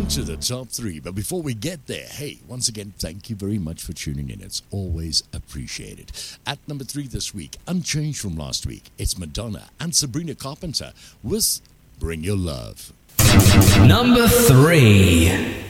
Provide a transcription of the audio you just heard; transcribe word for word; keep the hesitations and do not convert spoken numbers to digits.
into the top three. But before we get there, hey, once again, thank you very much for tuning in. It's always appreciated. At number three this week, unchanged from last week, it's Madonna and Sabrina Carpenter with Bring Your Love. Number three.